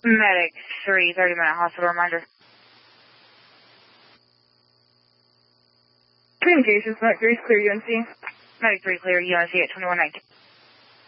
Medic 3, 30-minute hospital reminder. Communications, Medic 3 is clear UNC. Medic 3 clear, UNC at 2119.